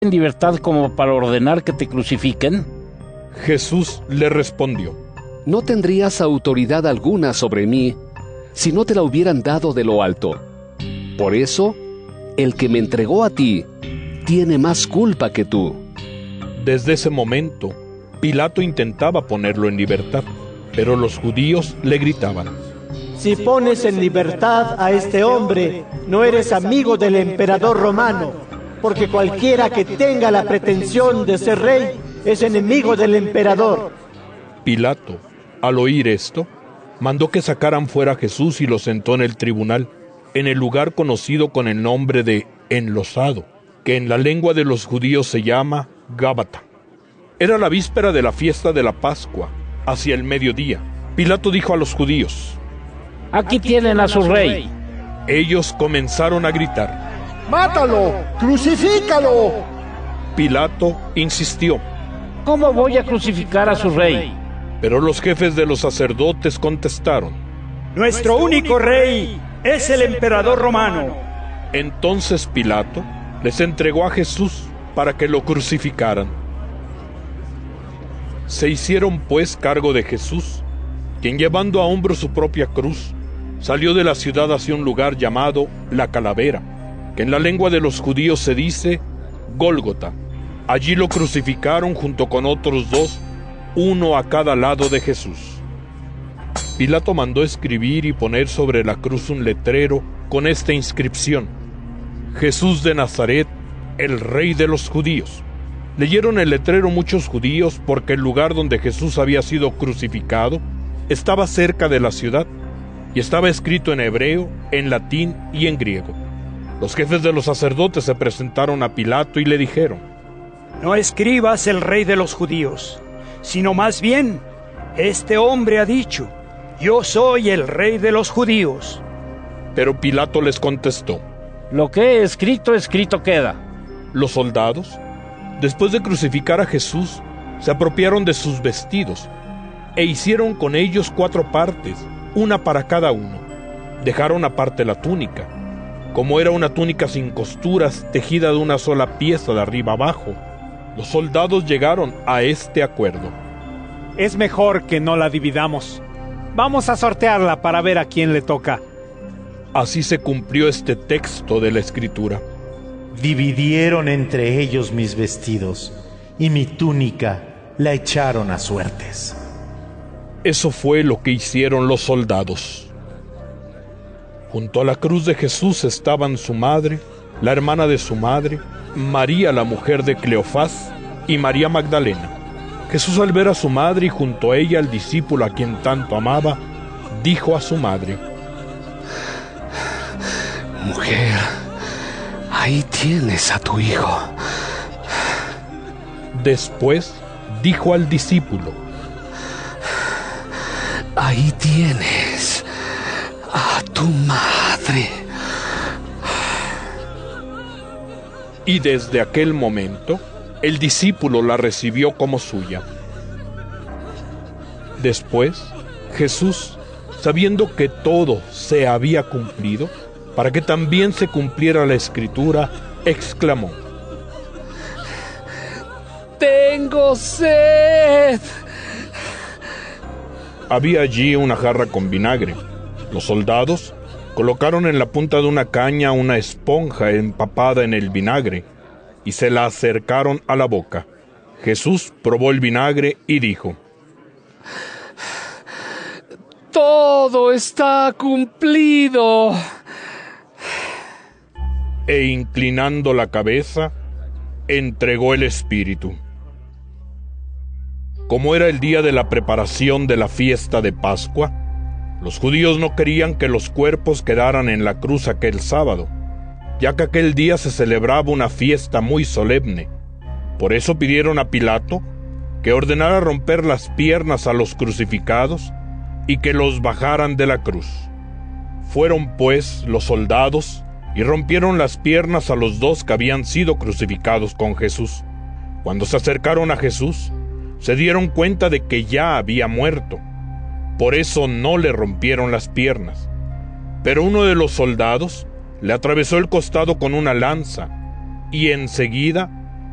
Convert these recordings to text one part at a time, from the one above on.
en libertad como para ordenar que te crucifiquen? Jesús le respondió: No tendrías autoridad alguna sobre mí si no te la hubieran dado de lo alto. Por eso, el que me entregó a ti tiene más culpa que tú. Desde ese momento, Pilato intentaba ponerlo en libertad, pero los judíos le gritaban: Si pones en libertad a este hombre, no eres amigo del emperador romano, porque cualquiera que tenga la pretensión de ser rey es enemigo del emperador. Pilato, al oír esto, mandó que sacaran fuera a Jesús y lo sentó en el tribunal, en el lugar conocido con el nombre de Enlosado, que en la lengua de los judíos se llama Gábata. Era la víspera de la fiesta de la Pascua, hacia el mediodía. Pilato dijo a los judíos: Aquí tienen a su rey. Ellos comenzaron a gritar: ¡Mátalo! ¡Crucifícalo! Pilato insistió: ¿Cómo voy a crucificar a su rey? Pero los jefes de los sacerdotes contestaron: Nuestro único rey es el emperador romano. Entonces Pilato les entregó a Jesús para que lo crucificaran. Se hicieron pues cargo de Jesús, quien llevando a hombro su propia cruz, salió de la ciudad hacia un lugar llamado La Calavera, que en la lengua de los judíos se dice Gólgota. Allí lo crucificaron junto con otros dos, uno a cada lado de Jesús. Pilato mandó escribir y poner sobre la cruz un letrero con esta inscripción: Jesús de Nazaret, el Rey de los Judíos. Leyeron el letrero muchos judíos porque el lugar donde Jesús había sido crucificado estaba cerca de la ciudad y estaba escrito en hebreo, en latín y en griego. Los jefes de los sacerdotes se presentaron a Pilato y le dijeron: No escribas el Rey de los Judíos, sino más bien, este hombre ha dicho: Yo soy el Rey de los Judíos. Pero Pilato les contestó: Lo que he escrito, escrito queda. Los soldados, después de crucificar a Jesús, se apropiaron de sus vestidos e hicieron con ellos 4 partes, una para cada uno. Dejaron aparte la túnica. Como era una túnica sin costuras, tejida de una sola pieza de arriba abajo, los soldados llegaron a este acuerdo: Es mejor que no la dividamos. Vamos a sortearla para ver a quién le toca. Así se cumplió este texto de la Escritura: Dividieron entre ellos mis vestidos, y mi túnica la echaron a suertes. Eso fue lo que hicieron los soldados. Junto a la cruz de Jesús estaban su madre, la hermana de su madre, María la mujer de Cleofás y María Magdalena. Jesús, al ver a su madre y junto a ella al discípulo a quien tanto amaba, dijo a su madre: Mujer, ahí tienes a tu hijo. Después dijo al discípulo: Ahí tienes a tu madre. Y desde aquel momento, el discípulo la recibió como suya. Después, Jesús, sabiendo que todo se había cumplido, para que también se cumpliera la Escritura, exclamó: ¡Tengo sed! Había allí una jarra con vinagre. Los soldados colocaron en la punta de una caña una esponja empapada en el vinagre y se la acercaron a la boca. Jesús probó el vinagre y dijo: ¡Todo está cumplido! E inclinando la cabeza, entregó el espíritu. Como era el día de la preparación de la fiesta de Pascua, los judíos no querían que los cuerpos quedaran en la cruz aquel sábado, ya que aquel día se celebraba una fiesta muy solemne. Por eso pidieron a Pilato que ordenara romper las piernas a los crucificados y que los bajaran de la cruz. Fueron pues los soldados y rompieron las piernas a los 2 que habían sido crucificados con Jesús. Cuando se acercaron a Jesús, se dieron cuenta de que ya había muerto. Por eso no le rompieron las piernas. Pero uno de los soldados le atravesó el costado con una lanza, y enseguida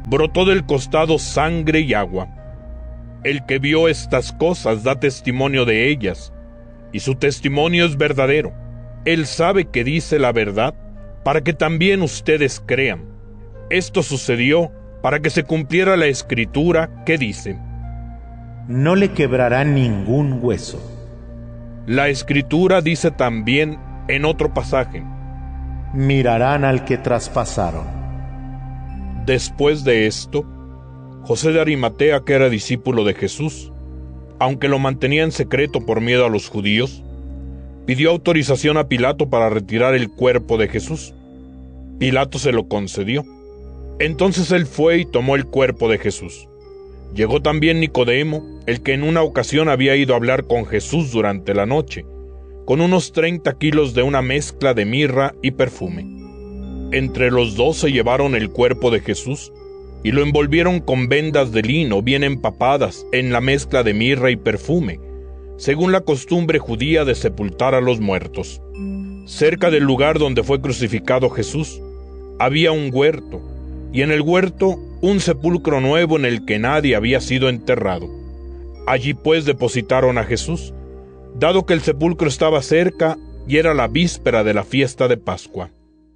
brotó del costado sangre y agua. El que vio estas cosas da testimonio de ellas, y su testimonio es verdadero. Él sabe que dice la verdad, para que también ustedes crean. Esto sucedió para que se cumpliera la escritura que dice: no le quebrará ningún hueso. La escritura dice también en otro pasaje: mirarán al que traspasaron. Después de esto, José de Arimatea, que era discípulo de Jesús, aunque lo mantenía en secreto por miedo a los judíos, pidió autorización a Pilato para retirar el cuerpo de Jesús. Pilato se lo concedió. Entonces él fue y tomó el cuerpo de Jesús. Llegó también Nicodemo, el que en una ocasión había ido a hablar con Jesús durante la noche, con unos 30 kilos de una mezcla de mirra y perfume. Entre los dos se llevaron el cuerpo de Jesús y lo envolvieron con vendas de lino bien empapadas en la mezcla de mirra y perfume, según la costumbre judía de sepultar a los muertos. Cerca del lugar donde fue crucificado Jesús, había un huerto, y en el huerto un sepulcro nuevo en el que nadie había sido enterrado. Allí pues depositaron a Jesús, dado que el sepulcro estaba cerca y era la víspera de la fiesta de Pascua.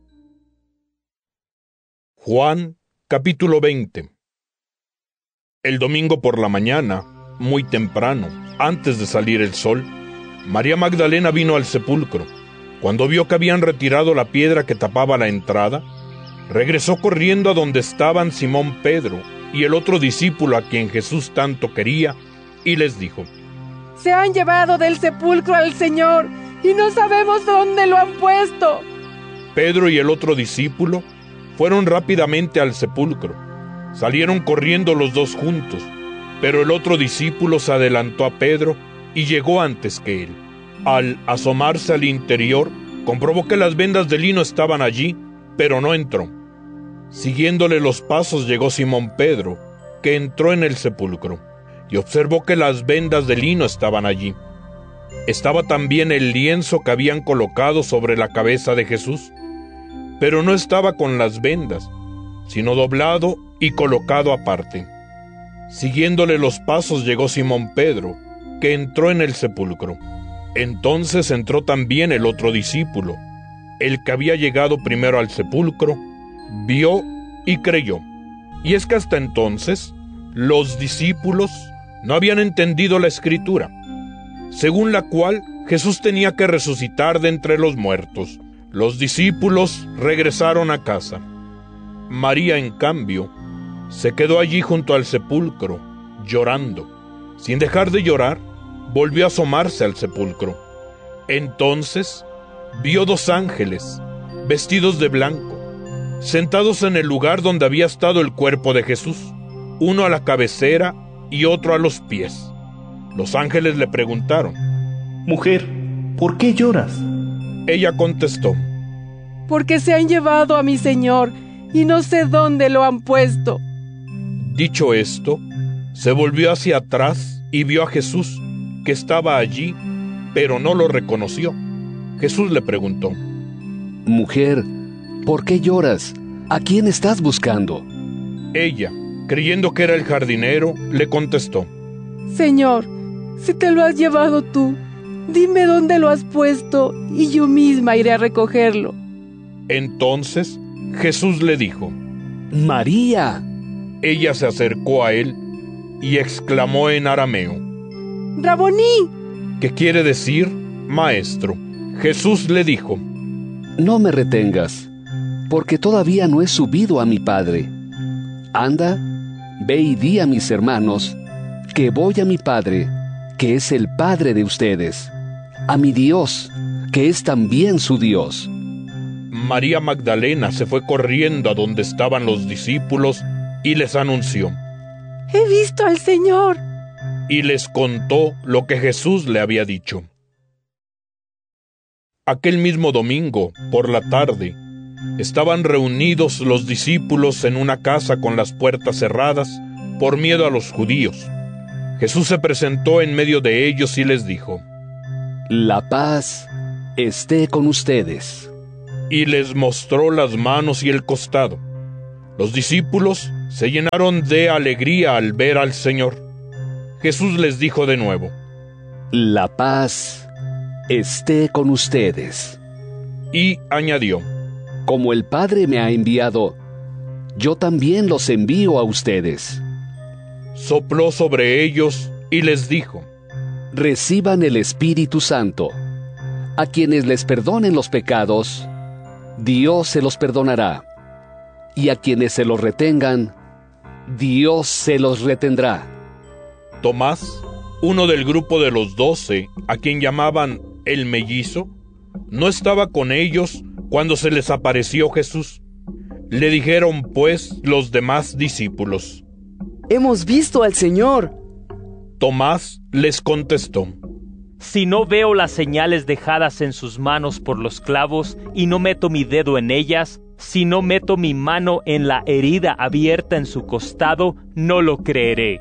Juan, capítulo 20. El domingo por la mañana, muy temprano, antes de salir el sol, María Magdalena vino al sepulcro. Cuando vio que habían retirado la piedra que tapaba la entrada, regresó corriendo a donde estaban Simón Pedro y el otro discípulo a quien Jesús tanto quería, y les dijo: se han llevado del sepulcro al Señor y no sabemos dónde lo han puesto. Pedro y el otro discípulo fueron rápidamente al sepulcro. Salieron corriendo los dos juntos, pero el otro discípulo se adelantó a Pedro y llegó antes que él. Al asomarse al interior, comprobó que las vendas de lino estaban allí, pero no entró. Siguiéndole los pasos llegó Simón Pedro, que entró en el sepulcro, y observó que las vendas de lino estaban allí. Estaba también el lienzo que habían colocado sobre la cabeza de Jesús, pero no estaba con las vendas, sino doblado y colocado aparte. Siguiéndole los pasos llegó Simón Pedro, que entró en el sepulcro. Entonces entró también el otro discípulo, el que había llegado primero al sepulcro, vio y creyó. Y es que hasta entonces los discípulos no habían entendido la escritura, según la cual Jesús tenía que resucitar de entre los muertos. Los discípulos regresaron a casa. María, en cambio, se quedó allí junto al sepulcro, llorando. Sin dejar de llorar, volvió a asomarse al sepulcro. Entonces vio 2 ángeles, vestidos de blanco, sentados en el lugar donde había estado el cuerpo de Jesús, uno a la cabecera y otro a los pies. Los ángeles le preguntaron: mujer, ¿por qué lloras? Ella contestó: porque se han llevado a mi Señor y no sé dónde lo han puesto. Dicho esto, se volvió hacia atrás y vio a Jesús, que estaba allí, pero no lo reconoció. Jesús le preguntó: mujer, ¿por qué lloras? ¿A quién estás buscando? Ella, creyendo que era el jardinero, le contestó: Señor, si te lo has llevado tú, dime dónde lo has puesto y yo misma iré a recogerlo. Entonces Jesús le dijo: María. Ella se acercó a él y exclamó en arameo: Raboní, que quiere decir maestro. Jesús le dijo: no me retengas, porque todavía no he subido a mi Padre. Anda, ve y di a mis hermanos que voy a mi Padre, que es el Padre de ustedes, a mi Dios, que es también su Dios. María Magdalena se fue corriendo a donde estaban los discípulos y les anunció: he visto al Señor. Y les contó lo que Jesús le había dicho. Aquel mismo domingo, por la tarde, estaban reunidos los discípulos en una casa con las puertas cerradas por miedo a los judíos. Jesús se presentó en medio de ellos y les dijo: la paz esté con ustedes. Y les mostró las manos y el costado. Los discípulos se llenaron de alegría al ver al Señor. Jesús les dijo de nuevo: La paz esté con ustedes. Y añadió: Como el Padre me ha enviado, yo también los envío a ustedes. Sopló sobre ellos y les dijo: Reciban el Espíritu Santo. A quienes les perdonen los pecados, Dios se los perdonará. Y a quienes se los retengan, Dios se los retendrá. Tomás, uno del grupo de los 12, a quien llamaban el mellizo, no estaba con ellos cuando se les apareció Jesús. Le dijeron pues los demás discípulos: Hemos visto al Señor. Tomás les contestó: Si no veo las señales dejadas en sus manos por los clavos y no meto mi dedo en ellas, si no meto mi mano en la herida abierta en su costado, no lo creeré.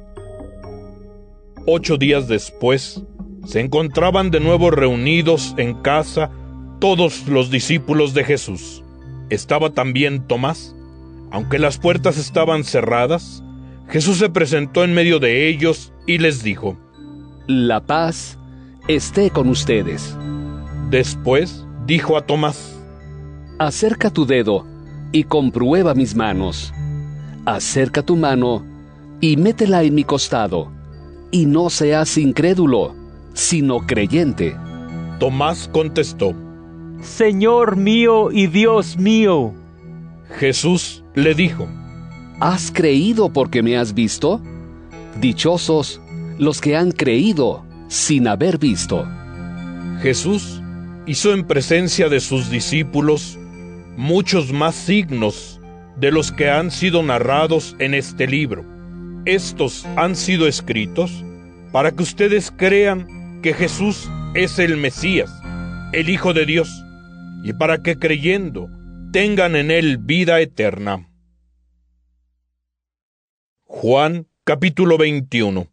8 días después, se encontraban de nuevo reunidos en casa todos los discípulos de Jesús. Estaba también Tomás. Aunque las puertas estaban cerradas, Jesús se presentó en medio de ellos y les dijo: La paz esté con ustedes. Después dijo a Tomás: Acerca tu dedo y comprueba mis manos. Acerca tu mano y métela en mi costado. Y no seas incrédulo, sino creyente. Tomás contestó: Señor mío y Dios mío. Jesús le dijo: ¿Has creído porque me has visto? Dichosos los que han creído sin haber visto. Jesús hizo en presencia de sus discípulos muchos más signos de los que han sido narrados en este libro. Estos han sido escritos para que ustedes crean que Jesús es el Mesías, el Hijo de Dios, y para que creyendo tengan en él vida eterna. Juan capítulo 21.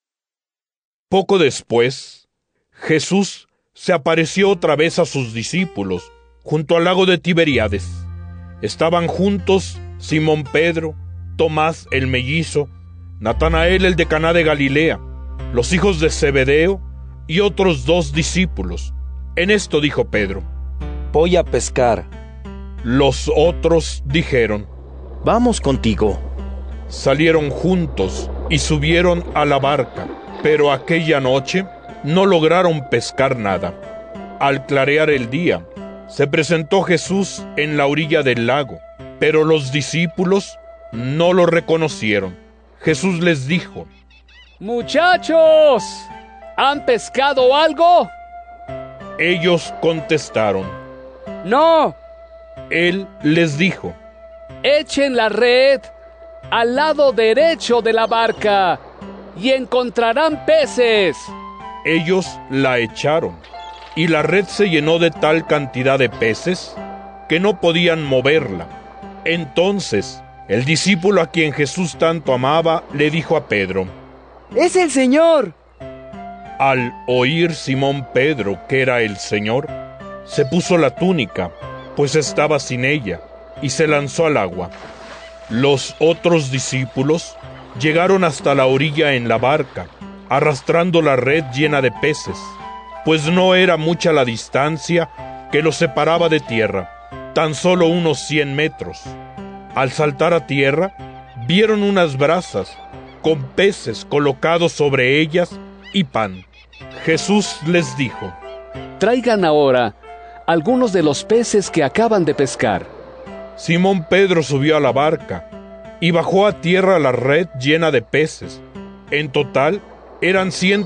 Poco después, Jesús se apareció otra vez a sus discípulos junto al lago de Tiberíades. Estaban juntos Simón Pedro, Tomás el mellizo, Natanael el de Caná de Galilea, los hijos de Zebedeo y otros 2 discípulos. En esto dijo Pedro: Voy a pescar. Los otros dijeron: Vamos contigo. Salieron juntos y subieron a la barca, pero aquella noche no lograron pescar nada. Al clarear el día, se presentó Jesús en la orilla del lago, pero los discípulos no lo reconocieron. Jesús les dijo: Muchachos, ¿han pescado algo? Ellos contestaron: No. Él les dijo: Echen la red al lado derecho de la barca y encontrarán peces. Ellos la echaron, y la red se llenó de tal cantidad de peces que no podían moverla. Entonces, el discípulo a quien Jesús tanto amaba le dijo a Pedro: ¡Es el Señor! Al oír Simón Pedro que era el Señor, se puso la túnica, pues estaba sin ella, y se lanzó al agua. Los otros discípulos llegaron hasta la orilla en la barca, arrastrando la red llena de peces, pues no era mucha la distancia que los separaba de tierra, tan solo unos 100 metros. Al saltar a tierra, vieron unas brasas con peces colocados sobre ellas y pan. Jesús les dijo: Traigan ahora algunos de los peces que acaban de pescar. Simón Pedro subió a la barca y bajó a tierra la red llena de peces. En total eran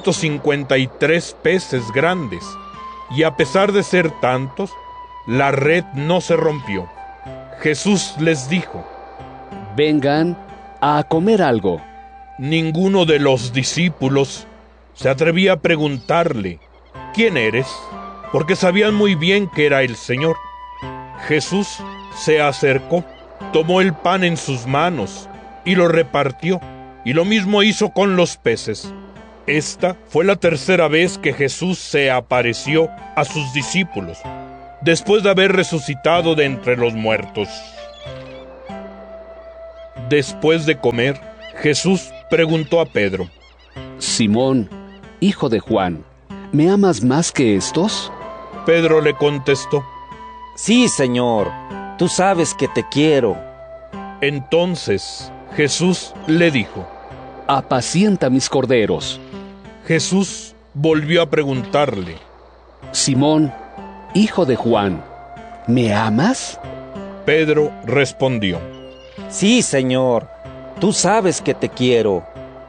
153 peces grandes, y a pesar de ser tantos, la red no se rompió. Jesús les dijo: Vengan a comer algo. Ninguno de los discípulos se atrevía a preguntarle: ¿Quién eres? Porque sabían muy bien que era el Señor. Jesús se acercó, tomó el pan en sus manos y lo repartió, y lo mismo hizo con los peces. Esta fue la tercera vez que Jesús se apareció a sus discípulos, después de haber resucitado de entre los muertos. Después de comer, Jesús preguntó a Pedro: Simón, hijo de Juan, ¿me amas más que estos? Pedro le contestó: Sí, Señor, tú sabes que te quiero. Entonces Jesús le dijo: Apacienta mis corderos. Jesús volvió a preguntarle: Simón, hijo de Juan, ¿me amas? Pedro respondió: Sí, Señor, tú sabes que te quiero.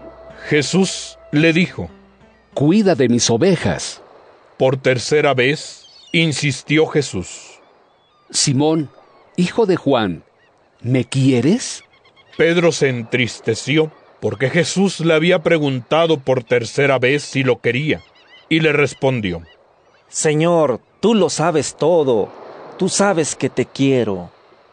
Jesús le dijo: Cuida de mis ovejas. Por tercera vez insistió Jesús: Simón, hijo de Juan, ¿me quieres? Pedro se entristeció porque Jesús le había preguntado por tercera vez si lo quería, y le respondió: Señor, tú lo sabes todo, tú sabes que te quiero.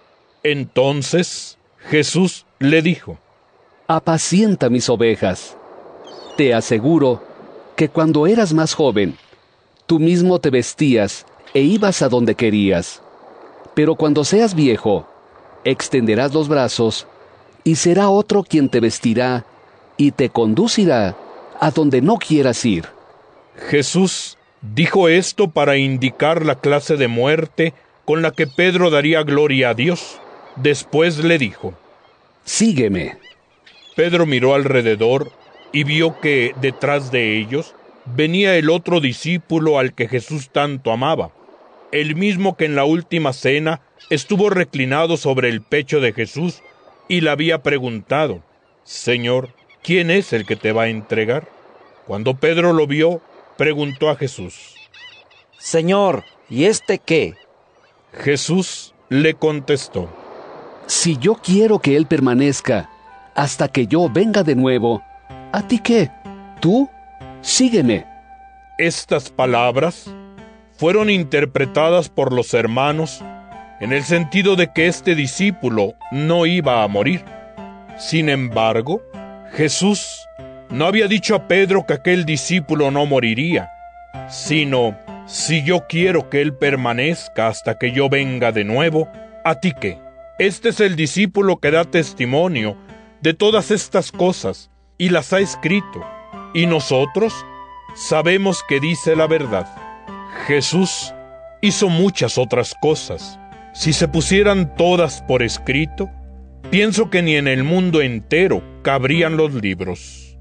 Entonces Jesús le dijo: Apacienta mis ovejas. Te aseguro que cuando eras más joven, tú mismo te vestías e ibas a donde querías. Pero cuando seas viejo, extenderás los brazos y será otro quien te vestirá y te conducirá a donde no quieras ir. Jesús dijo esto para indicar la clase de muerte con la que Pedro daría gloria a Dios. Después le dijo: Sígueme. Pedro miró alrededor y vio que detrás de ellos venía el otro discípulo al que Jesús tanto amaba, el mismo que en la última cena estuvo reclinado sobre el pecho de Jesús y le había preguntado: Señor, ¿quién es el que te va a entregar? Cuando Pedro lo vio, preguntó a Jesús: Señor, ¿y este qué? Jesús le contestó: Si yo quiero que él permanezca hasta que yo venga de nuevo, ¿a ti qué? Tú, sígueme. Estas palabras fueron interpretadas por los hermanos en el sentido de que este discípulo no iba a morir. Sin embargo, Jesús no había dicho a Pedro que aquel discípulo no moriría, sino: si yo quiero que él permanezca hasta que yo venga de nuevo, ¿a ti qué? Este es el discípulo que da testimonio de todas estas cosas y las ha escrito, y nosotros sabemos que dice la verdad. Jesús hizo muchas otras cosas. Si se pusieran todas por escrito, pienso que ni en el mundo entero cabrían los libros.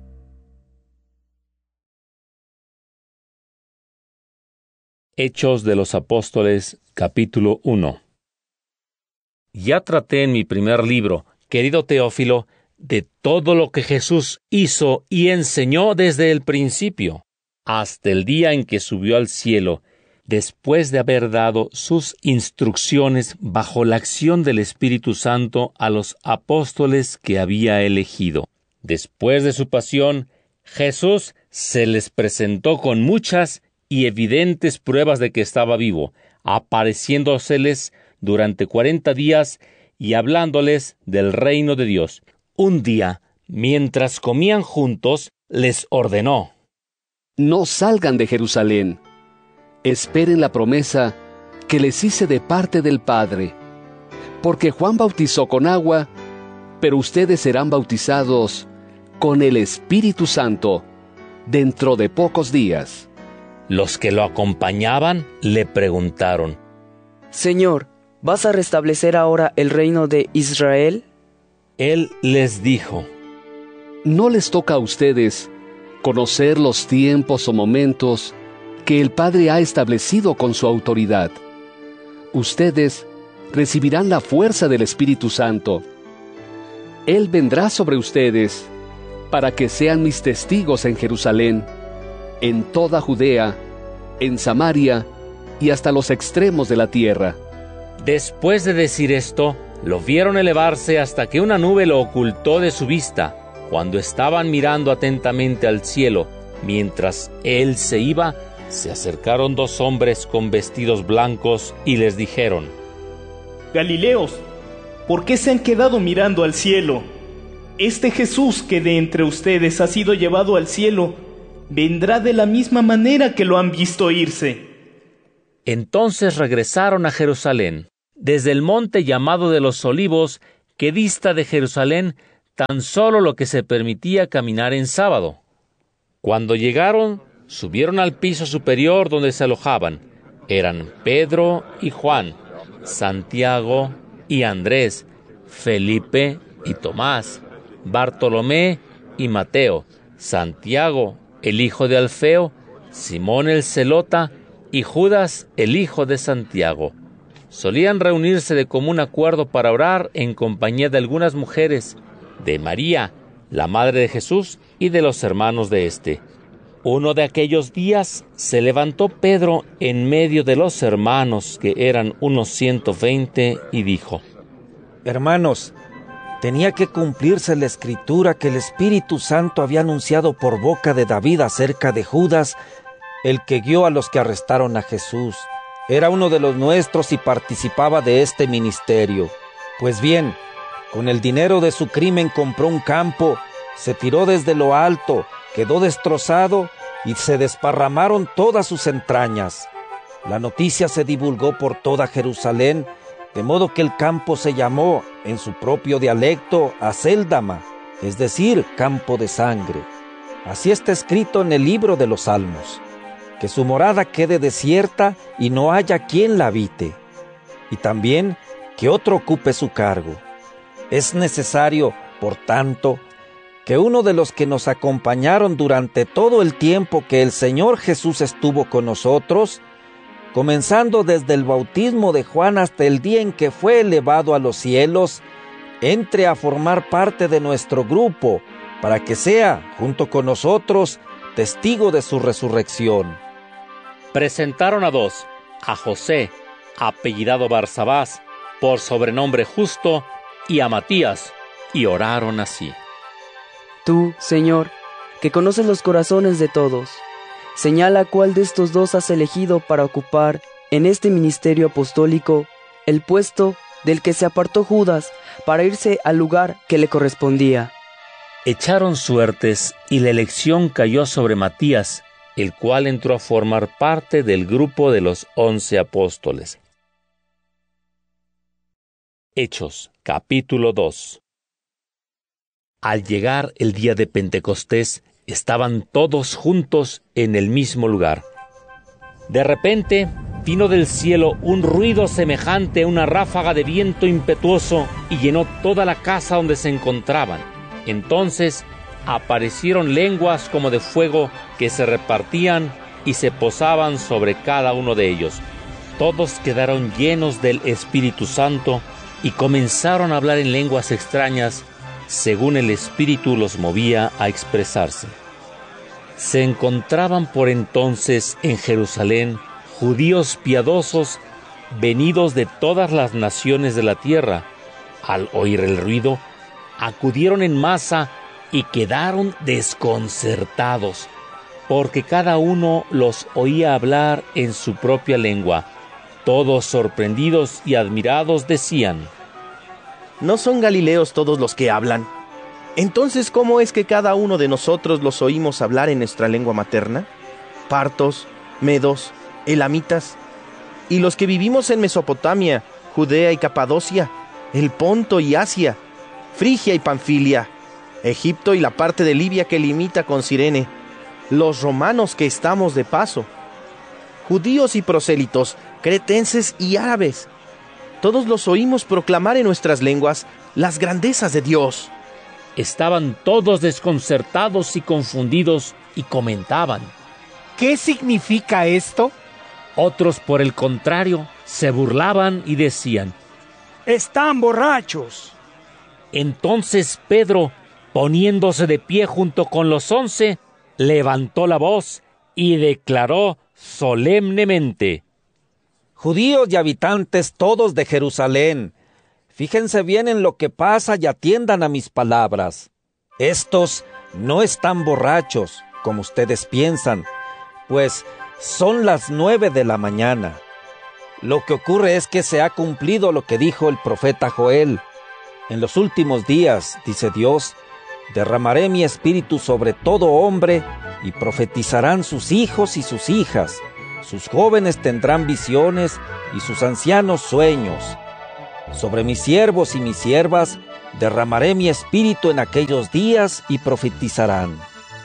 Hechos de los Apóstoles, capítulo 1. Ya traté en mi primer libro, querido Teófilo, de todo lo que Jesús hizo y enseñó desde el principio, hasta el día en que subió al cielo, después de haber dado sus instrucciones bajo la acción del Espíritu Santo a los apóstoles que había elegido. Después de su pasión, Jesús se les presentó con muchas y evidentes pruebas de que estaba vivo, apareciéndoseles durante 40 días y hablándoles del reino de Dios. Un día, mientras comían juntos, les ordenó: No salgan de Jerusalén. Esperen la promesa que les hice de parte del Padre. Porque Juan bautizó con agua, pero ustedes serán bautizados con el Espíritu Santo dentro de pocos días. Los que lo acompañaban le preguntaron: Señor, ¿vas a restablecer ahora el reino de Israel? Él les dijo: No les toca a ustedes conocer los tiempos o momentos que el Padre ha establecido con su autoridad. Ustedes recibirán la fuerza del Espíritu Santo. Él vendrá sobre ustedes para que sean mis testigos en Jerusalén, en toda Judea, en Samaria y hasta los extremos de la tierra. Después de decir esto, lo vieron elevarse hasta que una nube lo ocultó de su vista. Cuando estaban mirando atentamente al cielo, mientras él se iba, se acercaron 2 hombres con vestidos blancos y les dijeron: Galileos, ¿por qué se han quedado mirando al cielo? Este Jesús que de entre ustedes ha sido llevado al cielo, vendrá de la misma manera que lo han visto irse. Entonces regresaron a Jerusalén, desde el monte llamado de los Olivos, que dista de Jerusalén tan solo lo que se permitía caminar en sábado. Cuando llegaron, subieron al piso superior donde se alojaban. Eran Pedro y Juan, Santiago y Andrés, Felipe y Tomás, Bartolomé y Mateo, Santiago, el hijo de Alfeo, Simón el Zelota y Judas, el hijo de Santiago. Solían reunirse de común acuerdo para orar en compañía de algunas mujeres, de María, la madre de Jesús, y de los hermanos de éste. Uno de aquellos días se levantó Pedro en medio de los hermanos, que eran unos 120, y dijo: Hermanos, tenía que cumplirse la escritura que el Espíritu Santo había anunciado por boca de David acerca de Judas, el que guió a los que arrestaron a Jesús. Era uno de los nuestros y participaba de este ministerio. Pues bien, con el dinero de su crimen compró un campo, se tiró desde lo alto, quedó destrozado y se desparramaron todas sus entrañas. La noticia se divulgó por toda Jerusalén, de modo que el campo se llamó, en su propio dialecto, Acéldama, es decir, campo de sangre. Así está escrito en el libro de los Salmos: que su morada quede desierta y no haya quien la habite, y también que otro ocupe su cargo. Es necesario, por tanto, que uno de los que nos acompañaron durante todo el tiempo que el Señor Jesús estuvo con nosotros, comenzando desde el bautismo de Juan hasta el día en que fue elevado a los cielos, entre a formar parte de nuestro grupo, para que sea, junto con nosotros, testigo de su resurrección. Presentaron a dos, a José, apellidado Barsabás, por sobrenombre Justo, y a Matías, y oraron así: Tú, Señor, que conoces los corazones de todos, señala cuál de estos dos has elegido para ocupar en este ministerio apostólico el puesto del que se apartó Judas para irse al lugar que le correspondía. Echaron suertes y la elección cayó sobre Matías, el cual entró a formar parte del grupo de los 11 apóstoles. Hechos, capítulo 2. Al llegar el día de Pentecostés, estaban todos juntos en el mismo lugar. De repente, vino del cielo un ruido semejante a una ráfaga de viento impetuoso y llenó toda la casa donde se encontraban. Entonces aparecieron lenguas como de fuego que se repartían y se posaban sobre cada uno de ellos. Todos quedaron llenos del Espíritu Santo y comenzaron a hablar en lenguas extrañas, según el Espíritu los movía a expresarse. Se encontraban por entonces en Jerusalén judíos piadosos venidos de todas las naciones de la tierra. Al oír el ruido, acudieron en masa y quedaron desconcertados, porque cada uno los oía hablar en su propia lengua. Todos sorprendidos y admirados decían: ¿No son galileos todos los que hablan? Entonces, ¿cómo es que cada uno de nosotros los oímos hablar en nuestra lengua materna? Partos, medos, elamitas, y los que vivimos en Mesopotamia, Judea y Capadocia, el Ponto y Asia, Frigia y Panfilia, Egipto y la parte de Libia que limita con Cirene, los romanos que estamos de paso, judíos y prosélitos, cretenses y árabes. Todos los oímos proclamar en nuestras lenguas las grandezas de Dios. Estaban todos desconcertados y confundidos y comentaban: ¿qué significa esto? Otros, por el contrario, se burlaban y decían: ¡están borrachos! Entonces Pedro, poniéndose de pie junto con los 11, levantó la voz y declaró solemnemente: Judíos y habitantes todos de Jerusalén, fíjense bien en lo que pasa y atiendan a mis palabras. Estos no están borrachos, como ustedes piensan, pues son las 9 de la mañana. Lo que ocurre es que se ha cumplido lo que dijo el profeta Joel. En los últimos días, dice Dios, derramaré mi espíritu sobre todo hombre y profetizarán sus hijos y sus hijas. Sus jóvenes tendrán visiones y sus ancianos sueños. Sobre mis siervos y mis siervas derramaré mi espíritu en aquellos días y profetizarán.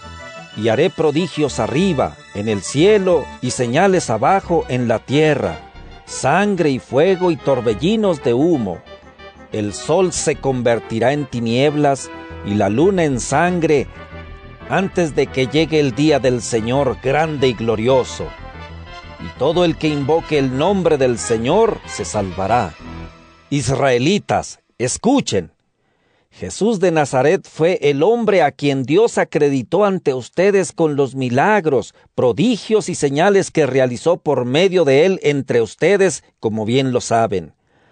Y haré prodigios arriba, en el cielo, y señales abajo en la tierra, sangre y fuego y torbellinos de humo. El sol se convertirá en tinieblas y la luna en sangre antes de que llegue el día del Señor grande y glorioso. Y todo el que invoque el nombre del Señor se salvará. Israelitas, escuchen. Jesús de Nazaret fue el hombre a quien Dios acreditó ante ustedes con los milagros, prodigios y señales que realizó por medio de él entre ustedes, como bien lo saben.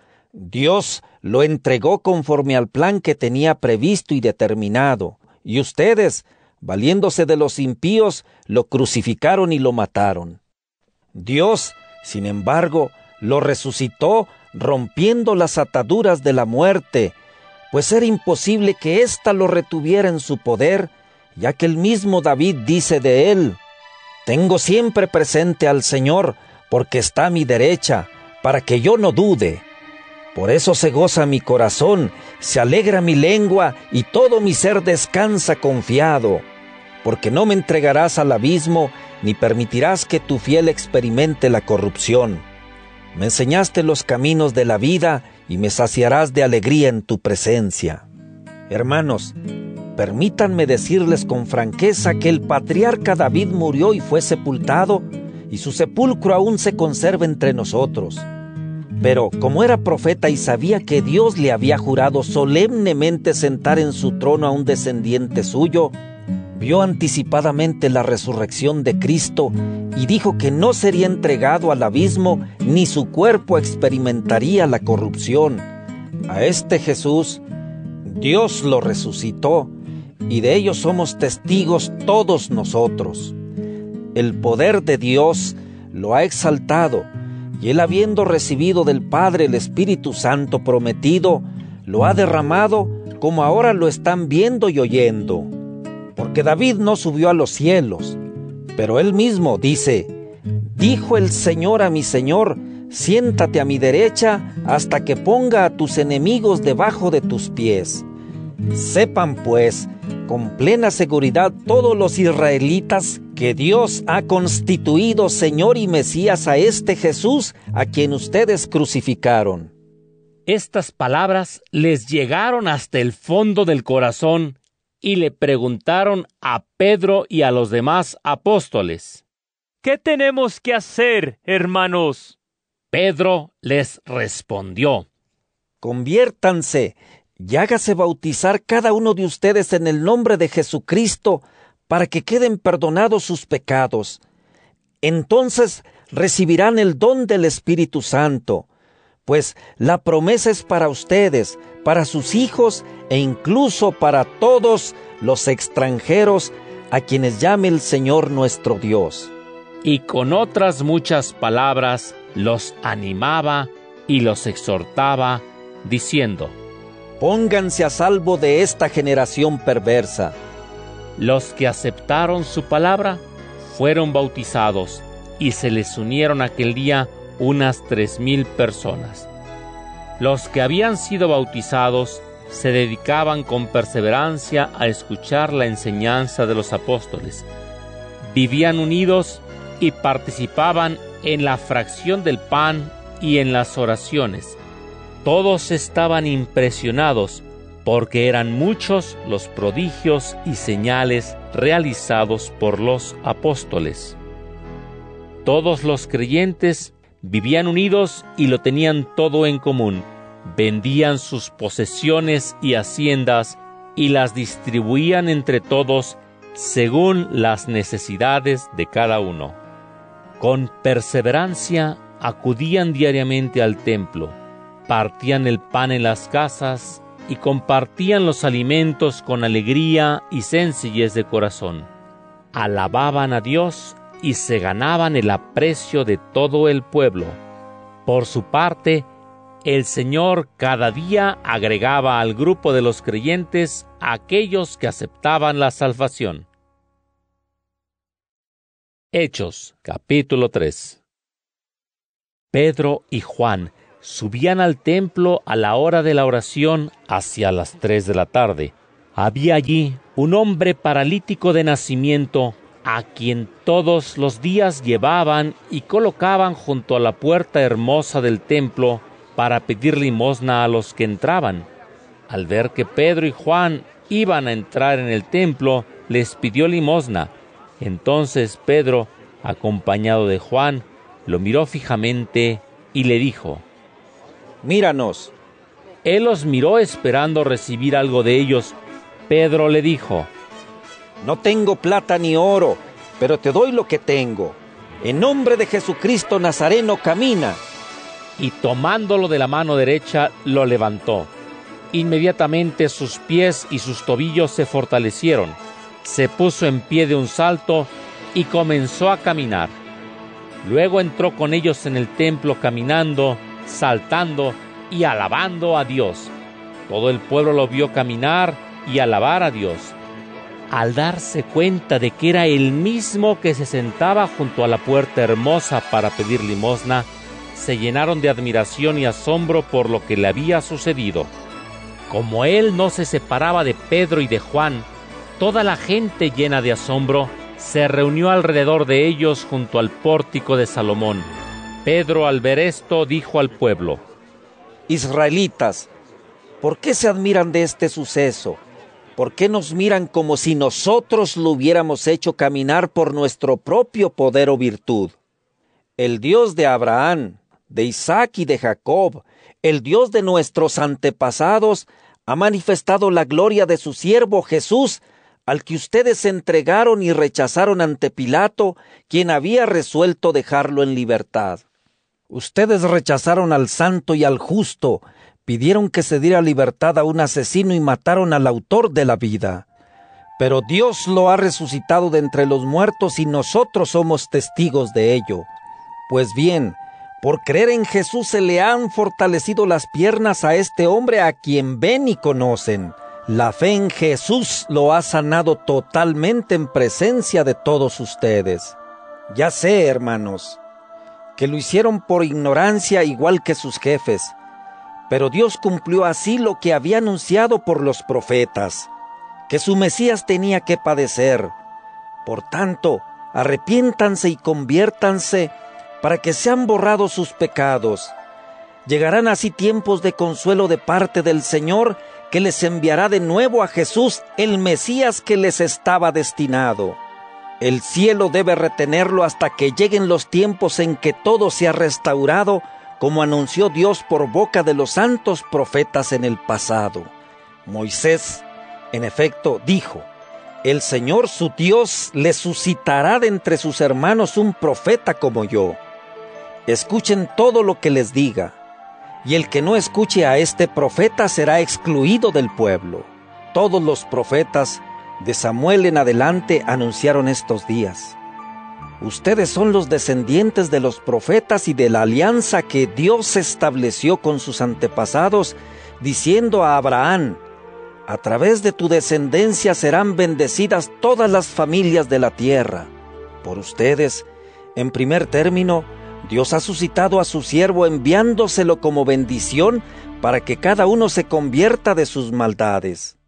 Dios lo entregó conforme al plan que tenía previsto y determinado, y ustedes, valiéndose de los impíos, lo crucificaron y lo mataron. Dios, sin embargo, lo resucitó, rompiendo las ataduras de la muerte, pues era imposible que ésta lo retuviera en su poder, ya que el mismo David dice de él: «Tengo siempre presente al Señor, porque está a mi derecha, para que yo no dude. Por eso se goza mi corazón, se alegra mi lengua, y todo mi ser descansa confiado, porque no me entregarás al abismo, ni permitirás que tu fiel experimente la corrupción. Me enseñaste los caminos de la vida, y me saciarás de alegría en tu presencia». Hermanos, permítanme decirles con franqueza que el patriarca David murió y fue sepultado, y su sepulcro aún se conserva entre nosotros. Pero como era profeta y sabía que Dios le había jurado solemnemente sentar en su trono a un descendiente suyo, vio anticipadamente la resurrección de Cristo y dijo que no sería entregado al abismo, ni su cuerpo experimentaría la corrupción. A este Jesús, Dios lo resucitó, y de ello somos testigos todos nosotros. El poder de Dios lo ha exaltado, y él, habiendo recibido del Padre el Espíritu Santo prometido, lo ha derramado como ahora lo están viendo y oyendo. Porque David no subió a los cielos, pero él mismo dice: «Dijo el Señor a mi Señor, siéntate a mi derecha hasta que ponga a tus enemigos debajo de tus pies». Sepan pues, con plena seguridad todos los israelitas, que Dios ha constituido Señor y Mesías a este Jesús, a quien ustedes crucificaron. Estas palabras les llegaron hasta el fondo del corazón, y le preguntaron a Pedro y a los demás apóstoles: ¿qué tenemos que hacer, hermanos? Pedro les respondió: conviértanse y hágase bautizar cada uno de ustedes en el nombre de Jesucristo, para que queden perdonados sus pecados. Entonces recibirán el don del Espíritu Santo, pues la promesa es para ustedes, para sus hijos e incluso para todos los extranjeros a quienes llame el Señor nuestro Dios. Y con otras muchas palabras los animaba y los exhortaba, diciendo: pónganse a salvo de esta generación perversa. Los que aceptaron su palabra fueron bautizados, y se les unieron aquel día unas 3,000 personas. Los que habían sido bautizados se dedicaban con perseverancia a escuchar la enseñanza de los apóstoles. Vivían unidos y participaban en la fracción del pan y en las oraciones. Todos estaban impresionados, porque eran muchos los prodigios y señales realizados por los apóstoles. Todos los creyentes vivían unidos y lo tenían todo en común. Vendían sus posesiones y haciendas y las distribuían entre todos según las necesidades de cada uno. Con perseverancia acudían diariamente al templo, partían el pan en las casas y compartían los alimentos con alegría y sencillez de corazón. Alababan a Dios y se ganaban el aprecio de todo el pueblo. Por su parte, el Señor cada día agregaba al grupo de los creyentes a aquellos que aceptaban la salvación. Hechos, capítulo 3. Pedro y Juan, subían al templo a la hora de la oración hacia las 3 de la tarde. Había allí un hombre paralítico de nacimiento, a quien todos los días llevaban y colocaban junto a la puerta hermosa del templo para pedir limosna a los que entraban. Al ver que Pedro y Juan iban a entrar en el templo, les pidió limosna. Entonces Pedro, acompañado de Juan, lo miró fijamente y le dijo: «Míranos». Él los miró esperando recibir algo de ellos. Pedro le dijo: «No tengo plata ni oro, pero te doy lo que tengo. En nombre de Jesucristo Nazareno, camina». Y tomándolo de la mano derecha, lo levantó. Inmediatamente sus pies y sus tobillos se fortalecieron. Se puso en pie de un salto y comenzó a caminar. Luego entró con ellos en el templo caminando, saltando y alabando a Dios. Todo el pueblo lo vio caminar y alabar a Dios. Al darse cuenta de que era el mismo que se sentaba junto a la puerta hermosa para pedir limosna, se llenaron de admiración y asombro por lo que le había sucedido. Como él no se separaba de Pedro y de Juan, toda la gente, llena de asombro, se reunió alrededor de ellos junto al pórtico de Salomón. Pedro, al ver esto, dijo al pueblo: «Israelitas, ¿por qué se admiran de este suceso? ¿Por qué nos miran como si nosotros lo hubiéramos hecho caminar por nuestro propio poder o virtud? El Dios de Abraham, de Isaac y de Jacob, el Dios de nuestros antepasados, ha manifestado la gloria de su siervo Jesús, al que ustedes entregaron y rechazaron ante Pilato, quien había resuelto dejarlo en libertad. Ustedes rechazaron al santo y al justo, pidieron que se diera libertad a un asesino y mataron al autor de la vida. Pero Dios lo ha resucitado de entre los muertos y nosotros somos testigos de ello. Pues bien, por creer en Jesús se le han fortalecido las piernas a este hombre a quien ven y conocen. La fe en Jesús lo ha sanado totalmente en presencia de todos ustedes. Ya sé, hermanos, que lo hicieron por ignorancia igual que sus jefes, pero Dios cumplió así lo que había anunciado por los profetas, que su Mesías tenía que padecer. Por tanto, arrepiéntanse y conviértanse para que sean borrados sus pecados. Llegarán así tiempos de consuelo de parte del Señor, que les enviará de nuevo a Jesús, el Mesías que les estaba destinado. El cielo debe retenerlo hasta que lleguen los tiempos en que todo sea restaurado, como anunció Dios por boca de los santos profetas en el pasado. Moisés, en efecto, dijo: «El Señor su Dios le suscitará de entre sus hermanos un profeta como yo. Escuchen todo lo que les diga, y el que no escuche a este profeta será excluido del pueblo». Todos los profetas, de Samuel en adelante, anunciaron estos días. Ustedes son los descendientes de los profetas y de la alianza que Dios estableció con sus antepasados, diciendo a Abraham: «A través de tu descendencia serán bendecidas todas las familias de la tierra». Por ustedes, en primer término, Dios ha suscitado a su siervo enviándoselo como bendición para que cada uno se convierta de sus maldades.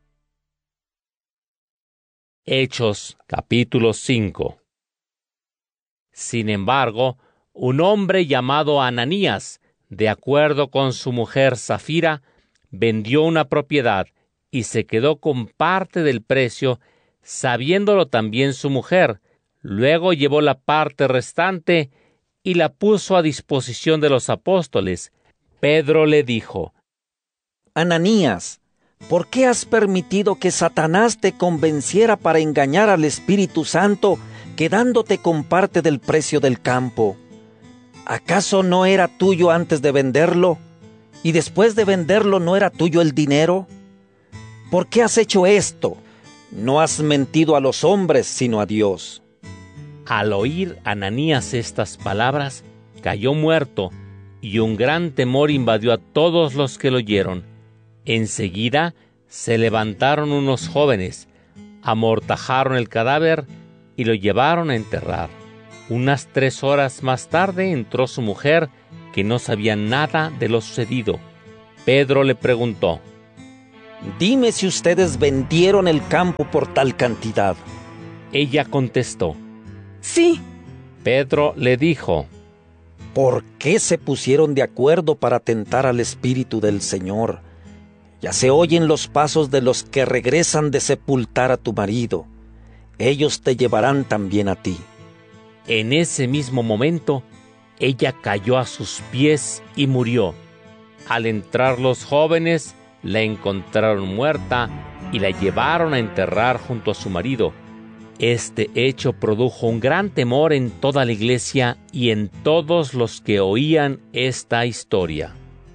Hechos, capítulo 5. Sin embargo, un hombre llamado Ananías, de acuerdo con su mujer Safira, vendió una propiedad y se quedó con parte del precio, sabiéndolo también su mujer. Luego llevó la parte restante y la puso a disposición de los apóstoles. Pedro le dijo: «Ananías, ¿por qué has permitido que Satanás te convenciera para engañar al Espíritu Santo, quedándote con parte del precio del campo? ¿Acaso no era tuyo antes de venderlo? ¿Y después de venderlo no era tuyo el dinero? ¿Por qué has hecho esto? No has mentido a los hombres, sino a Dios». Al oír Ananías estas palabras, cayó muerto, y un gran temor invadió a todos los que lo oyeron. Enseguida se levantaron unos jóvenes, amortajaron el cadáver y lo llevaron a enterrar. Unas 3 horas más tarde entró su mujer que no sabía nada de lo sucedido. Pedro le preguntó: «Dime si ustedes vendieron el campo por tal cantidad». Ella contestó: «Sí». Pedro le dijo: ¿Por qué se pusieron de acuerdo para tentar al Espíritu del Señor? Ya se oyen los pasos de los que regresan de sepultar a tu marido. Ellos te llevarán también a ti». En ese mismo momento, ella cayó a sus pies y murió. Al entrar los jóvenes, la encontraron muerta y la llevaron a enterrar junto a su marido. Este hecho produjo un gran temor en toda la iglesia y en todos los que oían esta historia.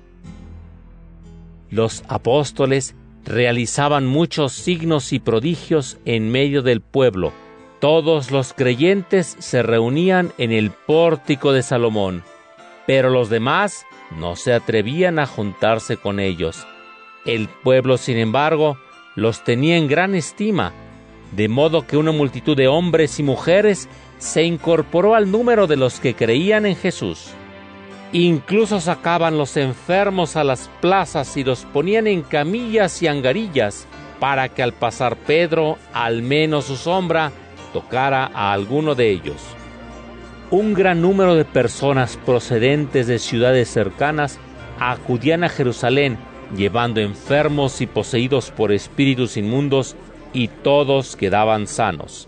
Los apóstoles realizaban muchos signos y prodigios en medio del pueblo. Todos los creyentes se reunían en el pórtico de Salomón, pero los demás no se atrevían a juntarse con ellos. El pueblo, sin embargo, los tenía en gran estima, de modo que una multitud de hombres y mujeres se incorporó al número de los que creían en Jesús. Incluso sacaban los enfermos a las plazas y los ponían en camillas y angarillas, para que al pasar Pedro, al menos su sombra tocara a alguno de ellos. Un gran número de personas procedentes de ciudades cercanas acudían a Jerusalén, llevando enfermos y poseídos por espíritus inmundos, y todos quedaban sanos.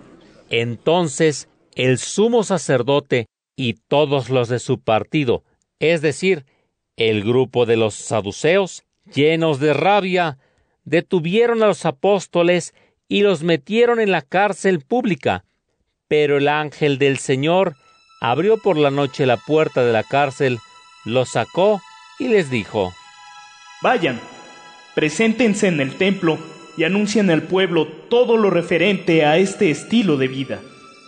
Entonces el sumo sacerdote y todos los de su partido, es decir, el grupo de los saduceos, llenos de rabia, detuvieron a los apóstoles y los metieron en la cárcel pública. Pero el ángel del Señor abrió por la noche la puerta de la cárcel, los sacó y les dijo: «Vayan, preséntense en el templo y anuncien al pueblo todo lo referente a este estilo de vida».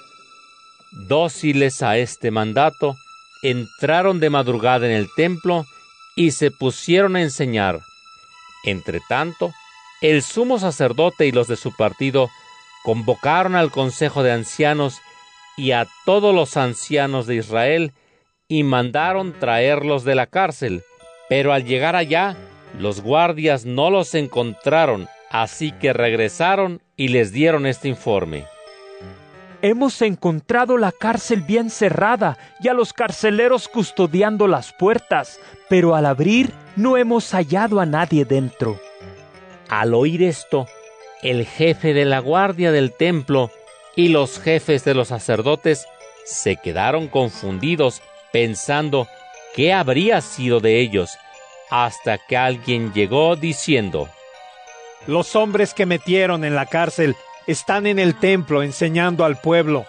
Dóciles a este mandato, entraron de madrugada en el templo y se pusieron a enseñar. Entretanto, el sumo sacerdote y los de su partido convocaron al consejo de ancianos y a todos los ancianos de Israel y mandaron traerlos de la cárcel. Pero al llegar allá, los guardias no los encontraron, así que regresaron y les dieron este informe: «Hemos encontrado la cárcel bien cerrada y a los carceleros custodiando las puertas, pero al abrir no hemos hallado a nadie dentro». Al oír esto, el jefe de la guardia del templo y los jefes de los sacerdotes se quedaron confundidos, pensando qué habría sido de ellos, hasta que alguien llegó diciendo: «Los hombres que metieron en la cárcel están en el templo enseñando al pueblo».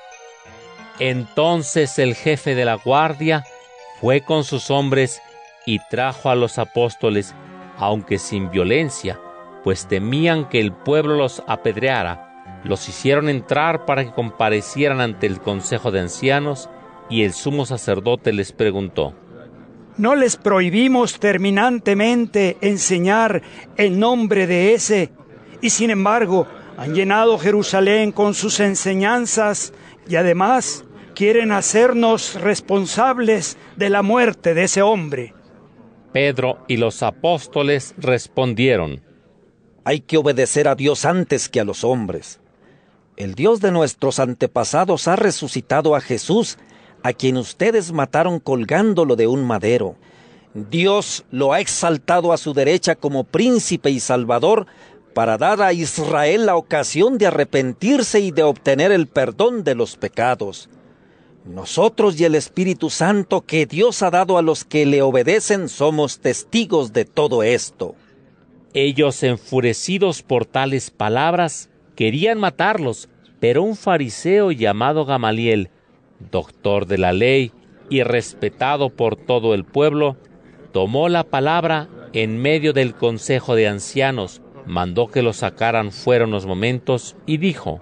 Entonces el jefe de la guardia fue con sus hombres y trajo a los apóstoles, aunque sin violencia, pues temían que el pueblo los apedreara. Los hicieron entrar para que comparecieran ante el consejo de ancianos, y el sumo sacerdote les preguntó: ¿No les prohibimos terminantemente enseñar en nombre de ese? Y sin embargo, han llenado Jerusalén con sus enseñanzas y además quieren hacernos responsables de la muerte de ese hombre. Pedro y los apóstoles respondieron: Hay que obedecer a Dios antes que a los hombres. El Dios de nuestros antepasados ha resucitado a Jesús, a quien ustedes mataron colgándolo de un madero. Dios lo ha exaltado a su derecha como príncipe y salvador para dar a Israel la ocasión de arrepentirse y de obtener el perdón de los pecados. Nosotros y el Espíritu Santo que Dios ha dado a los que le obedecen somos testigos de todo esto. Ellos, enfurecidos por tales palabras, querían matarlos, pero un fariseo llamado Gamaliel, doctor de la ley y respetado por todo el pueblo, tomó la palabra en medio del consejo de ancianos, mandó que los sacaran fuera unos momentos y dijo: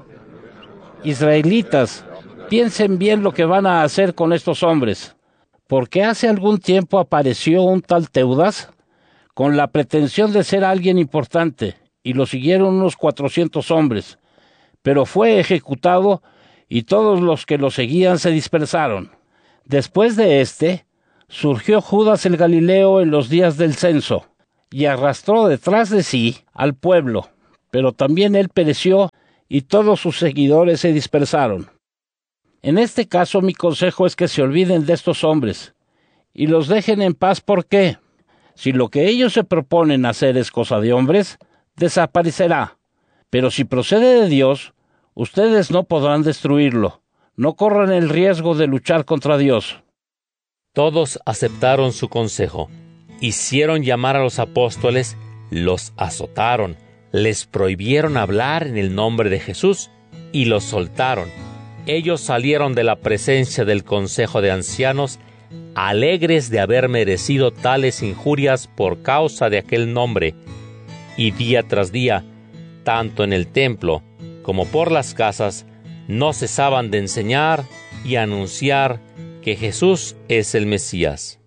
Israelitas, piensen bien lo que van a hacer con estos hombres, porque hace algún tiempo apareció un tal Teudas con la pretensión de ser alguien importante, y lo siguieron unos 400 hombres, pero fue ejecutado y todos los que lo seguían se dispersaron. Después de surgió Judas el Galileo en los días del censo, y arrastró detrás de sí al pueblo, pero también él pereció, y todos sus seguidores se dispersaron. En este caso mi consejo es que se olviden de estos hombres, y los dejen en paz. ¿Por qué? Si lo que ellos se proponen hacer es cosa de hombres, desaparecerá. Pero si procede de Dios, ustedes no podrán destruirlo. No corran el riesgo de luchar contra Dios. Todos aceptaron su consejo. Hicieron llamar a los apóstoles, los azotaron, les prohibieron hablar en el nombre de Jesús y los soltaron. Ellos salieron de la presencia del consejo de ancianos, alegres de haber merecido tales injurias por causa de aquel nombre, y día tras día, tanto en el templo como por las casas, no cesaban de enseñar y anunciar que Jesús es el Mesías.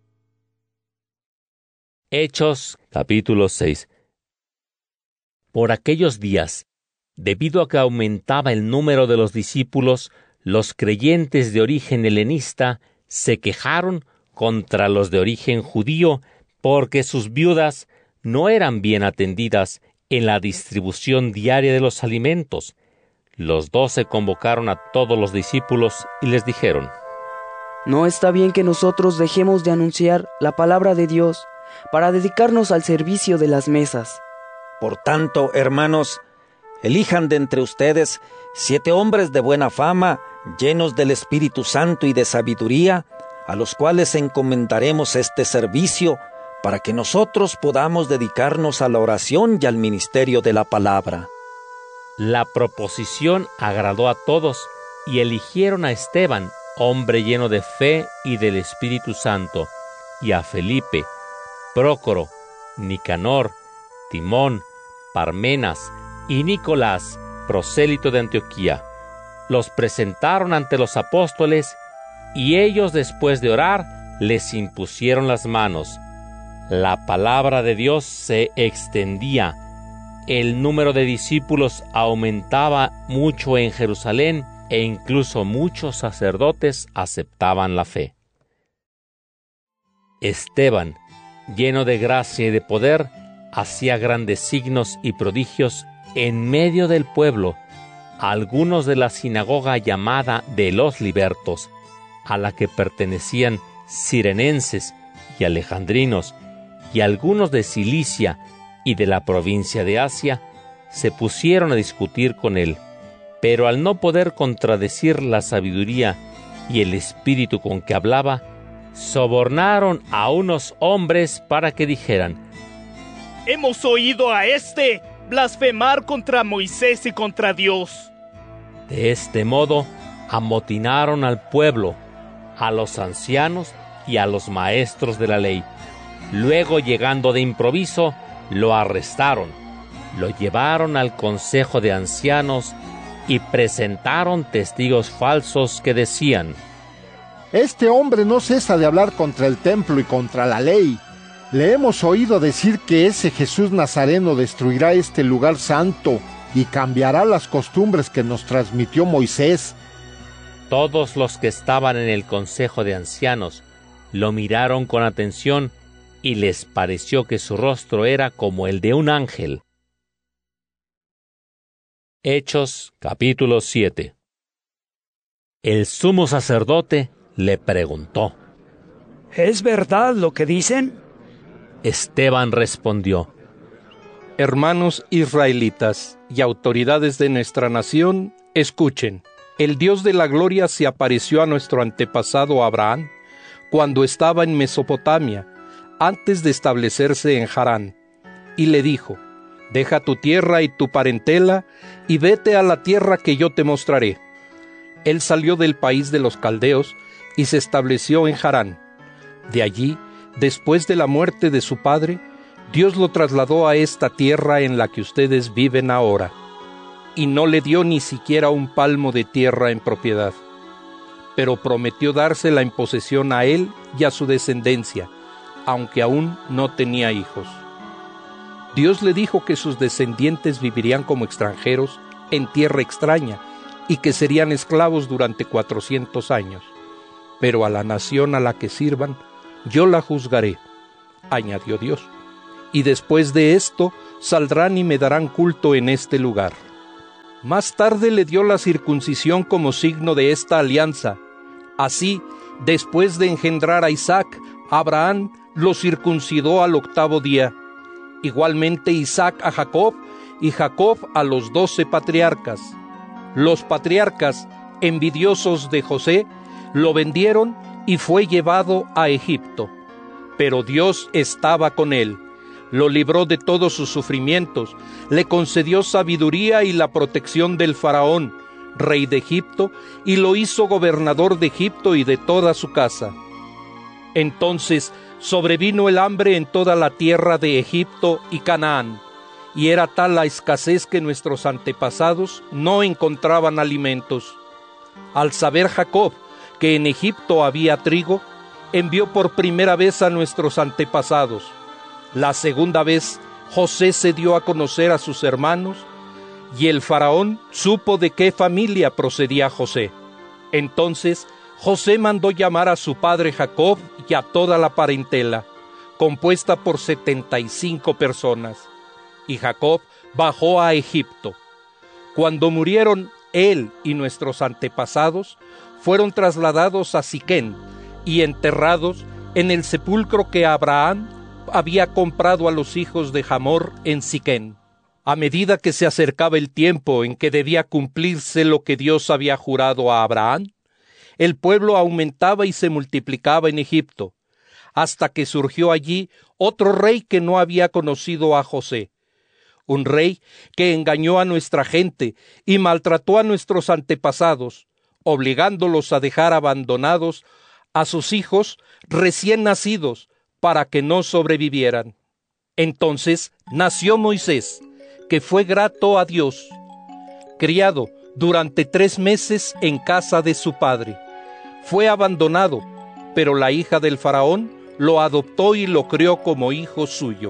Hechos, capítulo 6. Por aquellos días, debido a que aumentaba el número de los discípulos, los creyentes de origen helenista se quejaron contra los de origen judío porque sus viudas no eran bien atendidas en la distribución diaria de los alimentos. Los 12 convocaron a todos los discípulos y les dijeron: No está bien que nosotros dejemos de anunciar la palabra de Dios para dedicarnos al servicio de las mesas. Por tanto, hermanos, elijan de entre ustedes 7 hombres de buena fama, llenos del Espíritu Santo y de sabiduría, a los cuales encomendaremos este servicio, para que nosotros podamos dedicarnos a la oración y al ministerio de la palabra. La proposición agradó a todos, y eligieron a Esteban, hombre lleno de fe y del Espíritu Santo, y a Felipe, Prócoro, Nicanor, Timón, Parmenas y Nicolás, prosélito de Antioquía. Los presentaron ante los apóstoles, y ellos, después de orar, les impusieron las manos. La palabra de Dios se extendía. El número de discípulos aumentaba mucho en Jerusalén, e incluso muchos sacerdotes aceptaban la fe. Esteban, lleno de gracia y de poder, hacía grandes signos y prodigios en medio del pueblo. Algunos de la sinagoga llamada de los libertos, a la que pertenecían cirenenses y alejandrinos, y algunos de Cilicia y de la provincia de Asia, se pusieron a discutir con él, pero al no poder contradecir la sabiduría y el espíritu con que hablaba, sobornaron a unos hombres para que dijeran: Hemos oído a éste blasfemar contra Moisés y contra Dios. De este modo, amotinaron al pueblo, a los ancianos y a los maestros de la ley. Luego, llegando de improviso, lo arrestaron, lo llevaron al consejo de ancianos y presentaron testigos falsos que decían: Este hombre no cesa de hablar contra el templo y contra la ley. Le hemos oído decir que ese Jesús Nazareno destruirá este lugar santo y cambiará las costumbres que nos transmitió Moisés. Todos los que estaban en el consejo de ancianos lo miraron con atención y les pareció que su rostro era como el de un ángel. Hechos, capítulo 7. El sumo sacerdote le preguntó: ¿Es verdad lo que dicen? Esteban respondió: Hermanos israelitas y autoridades de nuestra nación, escuchen. El Dios de la gloria se apareció a nuestro antepasado Abraham cuando estaba en Mesopotamia, antes de establecerse en Harán, y le dijo: Deja tu tierra y tu parentela y vete a la tierra que yo te mostraré. Él salió del país de los caldeos y se estableció en Harán. De allí, después de la muerte de su padre, Dios lo trasladó a esta tierra en la que ustedes viven ahora, y no le dio ni siquiera un palmo de tierra en propiedad, pero prometió dársela en posesión a él y a su descendencia, aunque aún no tenía hijos. Dios le dijo que sus descendientes vivirían como extranjeros en tierra extraña y que serían esclavos durante 400 años, pero a la nación a la que sirvan yo la juzgaré, añadió Dios, y después de esto saldrán y me darán culto en este lugar. Más tarde le dio la circuncisión como signo de esta alianza. Así, después de engendrar a Isaac, Abraham lo circuncidó al 8º día. Igualmente Isaac a Jacob, y Jacob a los 12 patriarcas. Los patriarcas, envidiosos de José, lo vendieron y fue llevado a Egipto. Pero Dios estaba con él, lo libró de todos sus sufrimientos, le concedió sabiduría y la protección del faraón, rey de Egipto, y lo hizo gobernador de Egipto y de toda su casa. Entonces sobrevino el hambre en toda la tierra de Egipto y Canaán, y era tal la escasez que nuestros antepasados no encontraban alimentos. Al saber Jacob que en Egipto había trigo, envió por primera vez a nuestros antepasados. La segunda vez, José se dio a conocer a sus hermanos, y el faraón supo de qué familia procedía José. Entonces, José mandó llamar a su padre Jacob y a toda la parentela, compuesta por 75 personas. Y Jacob bajó a Egipto. Cuando murieron él y nuestros antepasados, fueron trasladados a Siquén y enterrados en el sepulcro que Abraham había comprado a los hijos de Hamor en Siquén. A medida que se acercaba el tiempo en que debía cumplirse lo que Dios había jurado a Abraham, el pueblo aumentaba y se multiplicaba en Egipto, hasta que surgió allí otro rey que no había conocido a José, un rey que engañó a nuestra gente y maltrató a nuestros antepasados, obligándolos a dejar abandonados a sus hijos recién nacidos para que no sobrevivieran. Entonces nació Moisés, que fue grato a Dios, criado durante 3 meses en casa de su padre. Fue abandonado, pero la hija del faraón lo adoptó y lo crió como hijo suyo.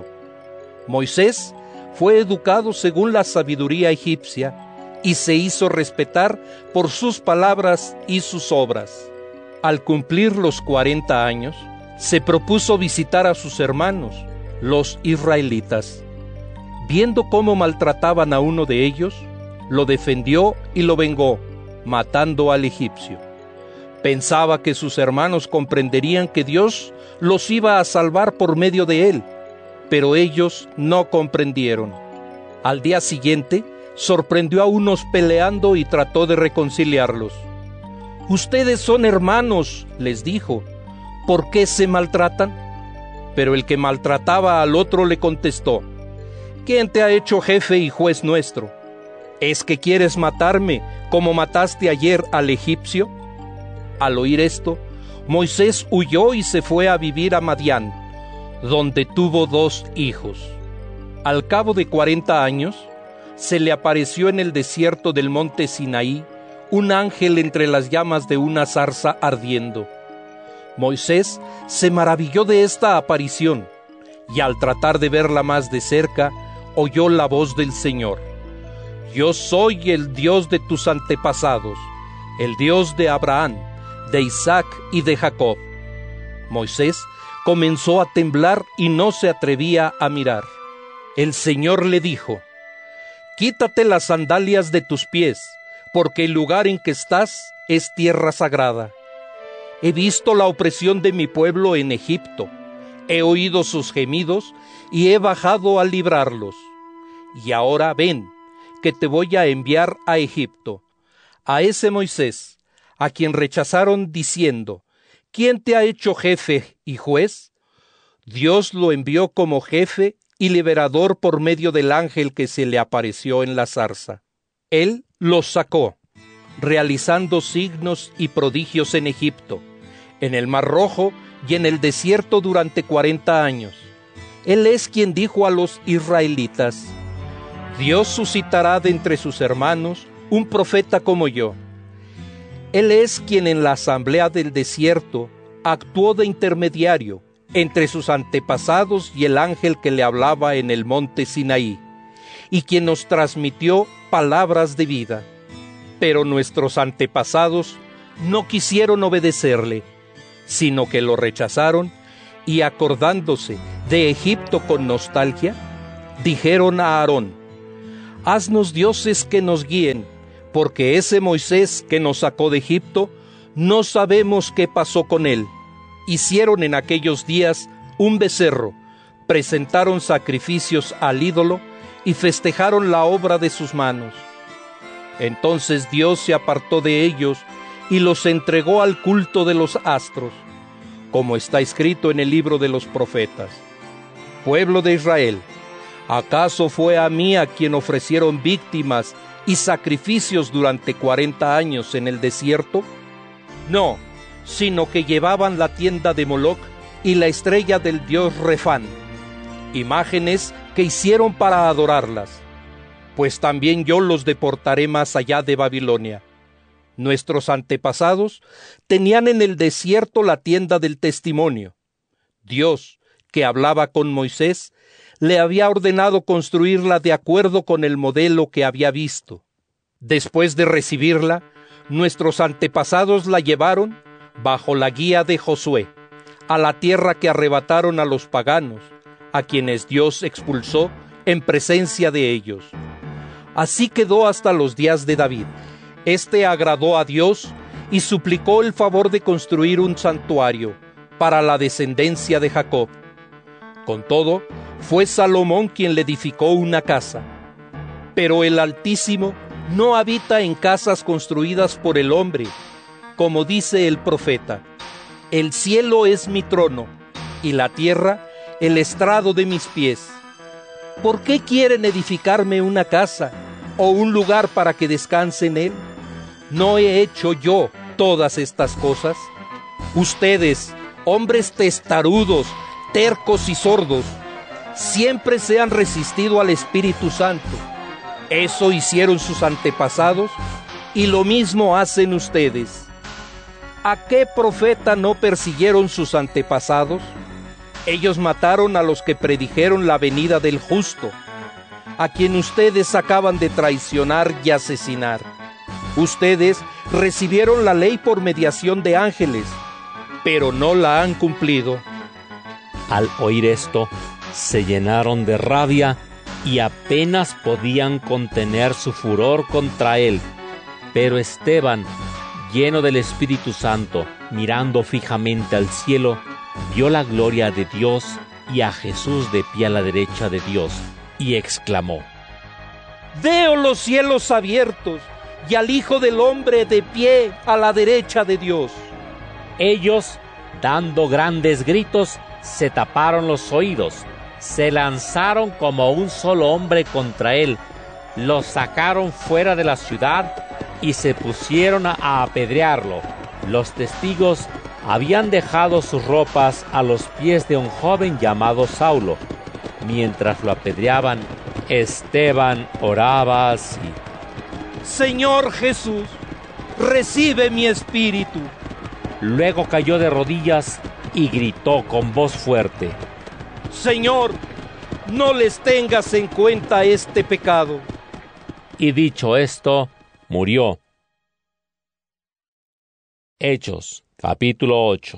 Moisés fue educado según la sabiduría egipcia y se hizo respetar por sus palabras y sus obras. Al cumplir los 40 años, se propuso visitar a sus hermanos, los israelitas. Viendo cómo maltrataban a uno de ellos, lo defendió y lo vengó, matando al egipcio. Pensaba que sus hermanos comprenderían que Dios los iba a salvar por medio de él, pero ellos no comprendieron. Al día siguiente, sorprendió a unos peleando y trató de reconciliarlos. «Ustedes son hermanos», les dijo, «¿por qué se maltratan?». Pero el que maltrataba al otro le contestó: «¿Quién te ha hecho jefe y juez nuestro? ¿Es que quieres matarme como mataste ayer al egipcio?». Al oír esto, Moisés huyó y se fue a vivir a Madián, donde tuvo 2 hijos. Al cabo de 40 años, se le apareció en el desierto del monte Sinaí un ángel entre las llamas de una zarza ardiendo. Moisés se maravilló de esta aparición, y al tratar de verla más de cerca, oyó la voz del Señor: «Yo soy el Dios de tus antepasados, el Dios de Abraham, de Isaac y de Jacob». Moisés comenzó a temblar y no se atrevía a mirar. El Señor le dijo: «Quítate las sandalias de tus pies, porque el lugar en que estás es tierra sagrada. He visto la opresión de mi pueblo en Egipto, he oído sus gemidos y he bajado a librarlos. Y ahora ven, que te voy a enviar a Egipto, a ese Moisés, a quien rechazaron diciendo: ¿quién te ha hecho jefe y juez?». Dios lo envió como jefe y liberador por medio del ángel que se le apareció en la zarza. Él los sacó, realizando signos y prodigios en Egipto, en el Mar Rojo y en el desierto durante 40 años. Él es quien dijo a los israelitas: «Dios suscitará de entre sus hermanos un profeta como yo». Él es quien en la asamblea del desierto actuó de intermediario entre sus antepasados y el ángel que le hablaba en el monte Sinaí, y quien nos transmitió palabras de vida. Pero nuestros antepasados no quisieron obedecerle, sino que lo rechazaron y acordándose de Egipto con nostalgia, dijeron a Aarón: haznos dioses que nos guíen, porque ese Moisés que nos sacó de Egipto, no sabemos qué pasó con él. Hicieron en aquellos días un becerro, presentaron sacrificios al ídolo y festejaron la obra de sus manos. Entonces Dios se apartó de ellos y los entregó al culto de los astros, como está escrito en el libro de los profetas: pueblo de Israel, ¿acaso fue a mí a quien ofrecieron víctimas y sacrificios durante 40 años en el desierto? No, sino que llevaban la tienda de Moloc y la estrella del dios Refán, imágenes que hicieron para adorarlas. Pues también yo los deportaré más allá de Babilonia. Nuestros antepasados tenían en el desierto la tienda del testimonio. Dios, que hablaba con Moisés, le había ordenado construirla de acuerdo con el modelo que había visto. Después de recibirla, nuestros antepasados la llevaron, bajo la guía de Josué, a la tierra que arrebataron a los paganos, a quienes Dios expulsó en presencia de ellos. Así quedó hasta los días de David. Este agradó a Dios y suplicó el favor de construir un santuario para la descendencia de Jacob. Con todo, fue Salomón quien le edificó una casa. Pero el Altísimo no habita en casas construidas por el hombre, como dice el profeta: el cielo es mi trono, y la tierra el estrado de mis pies. ¿Por qué quieren edificarme una casa o un lugar para que descanse en él? ¿No he hecho yo todas estas cosas? Ustedes, hombres testarudos, tercos y sordos, siempre se han resistido al Espíritu Santo. Eso hicieron sus antepasados y lo mismo hacen ustedes. ¿A qué profeta no persiguieron sus antepasados? Ellos mataron a los que predijeron la venida del justo, a quien ustedes acaban de traicionar y asesinar. Ustedes recibieron la ley por mediación de ángeles, pero no la han cumplido. Al oír esto, se llenaron de rabia y apenas podían contener su furor contra él. Pero Esteban, lleno del Espíritu Santo, mirando fijamente al cielo, vio la gloria de Dios y a Jesús de pie a la derecha de Dios, y exclamó: Veo los cielos abiertos y al Hijo del Hombre de pie a la derecha de Dios. Ellos, dando grandes gritos, se taparon los oídos, se lanzaron como un solo hombre contra él, lo sacaron fuera de la ciudad y se pusieron a apedrearlo. Los testigos habían dejado sus ropas a los pies de un joven llamado Saulo. Mientras lo apedreaban, Esteban oraba así: Señor Jesús, recibe mi espíritu. Luego cayó de rodillas y gritó con voz fuerte: Señor, no les tengas en cuenta este pecado. Y dicho esto, murió. Hechos, capítulo 8.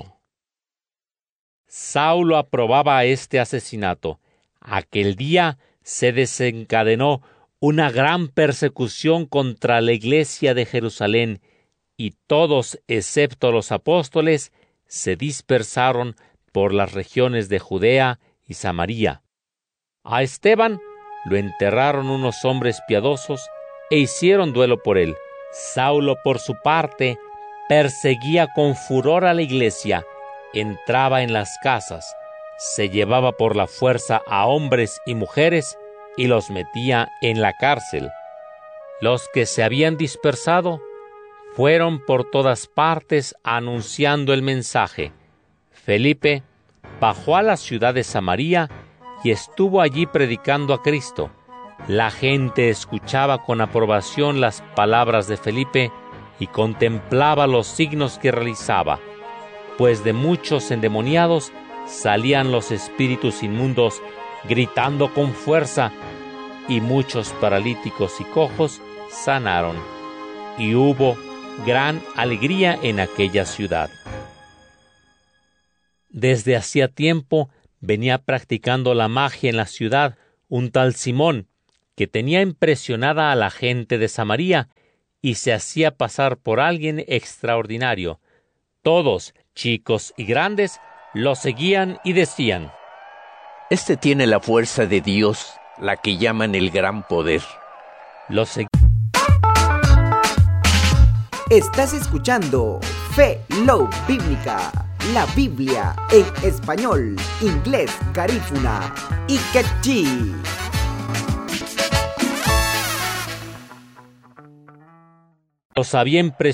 Saulo aprobaba este asesinato. Aquel día se desencadenó una gran persecución contra la iglesia de Jerusalén, y todos, excepto los apóstoles, se dispersaron por las regiones de Judea y Samaria. A Esteban lo enterraron unos hombres piadosos e hicieron duelo por él. Saulo, por su parte, perseguía con furor a la iglesia, entraba en las casas, se llevaba por la fuerza a hombres y mujeres y los metía en la cárcel. Los que se habían dispersado fueron por todas partes anunciando el mensaje. Felipe bajó a la ciudad de Samaria y estuvo allí predicando a Cristo. La gente escuchaba con aprobación las palabras de Felipe y contemplaba los signos que realizaba, pues de muchos endemoniados salían los espíritus inmundos gritando con fuerza, y muchos paralíticos y cojos sanaron, y hubo gran alegría en aquella ciudad. desde hacía tiempo venía practicando la magia en la ciudad un tal Simón, que tenía impresionada a la gente de Samaria y se hacía pasar por alguien extraordinario. Todos, chicos y grandes, lo seguían y decían: Este tiene la fuerza de Dios, la que llaman el gran poder. Estás escuchando Fe Love Bíblica, la Biblia en español, inglés, garífuna y quechí. Los había impresionado